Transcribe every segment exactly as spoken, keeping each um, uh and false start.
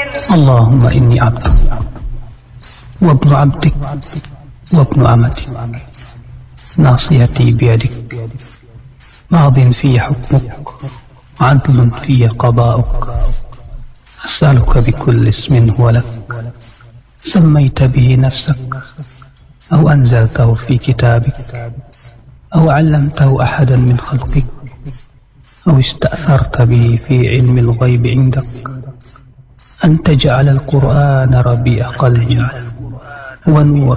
Allahumma inni abdu wa ibnu abdik wa ibnu amatik nasiyati biyadik madin fiyya hukmuk adlun fiyya qada'uk as'aluka bikulli ismin huwa lak sammayta bihi nafsak aw anzaltahu fi kitabik aw 'allamtahu ahadan min khalqik aw ista'tharta bihi fi 'ilmi al-ghaib 'indak an taj'ala al-Qur'ana rabi'a qalbi wa nur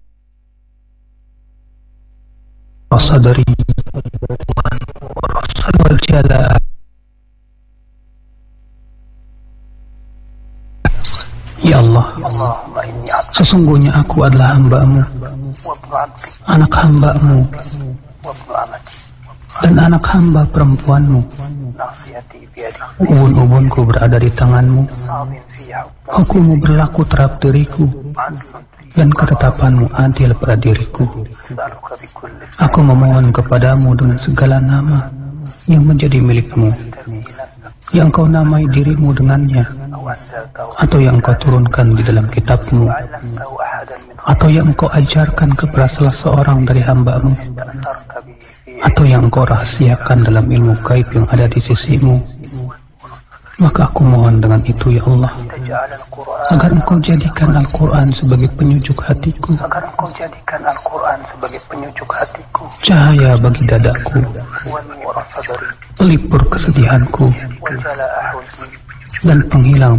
sadri wal jala. Ya Allah, sesungguhnya aku adalah hamba-Mu, anak hamba-Mu, dan anak hamba perempuan-Mu. Ubun-ubunku berada di tangan-Mu. Hukum-Mu berlaku terhadap diriku, dan ketetapan-Mu adil pada diriku. Aku memohon kepadamu dengan segala nama yang menjadi milik-Mu, yang Engkau namai dirimu dengannya, atau yang Engkau turunkan di dalam kitab-Mu, atau yang Engkau ajarkan kepada salah seorang dari hamba-Mu, atau yang Engkau rahasiakan dalam ilmu gaib yang ada di sisi-Mu. Maka aku mohon dengan itu, ya Allah, agar Engkau jadikan Al-Quran sebagai penyujuk hatiku, cahaya bagi dadaku, pelipur kesedihanku, dan penghilang